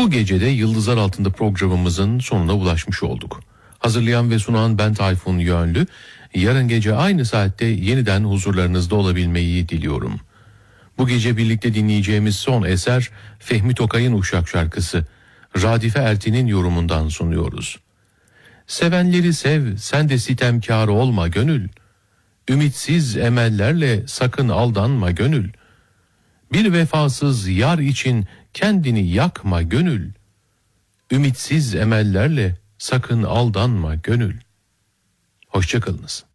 Bu gecede Yıldızlar Altında programımızın sonuna ulaşmış olduk. Hazırlayan ve sunan ben Tayfun Yönlü. Yarın gece aynı saatte yeniden huzurlarınızda olabilmeyi diliyorum. Bu gece birlikte dinleyeceğimiz son eser Fehmi Tokay'ın Uşak şarkısı. Radife Ertin'in yorumundan sunuyoruz. Sevenleri sev, sen de sitemkâr olma gönül. Ümitsiz emellerle sakın aldanma gönül. Bir vefasız yar için kendini yakma gönül. Ümitsiz emellerle sakın aldanma gönül. Hoşça kalınız.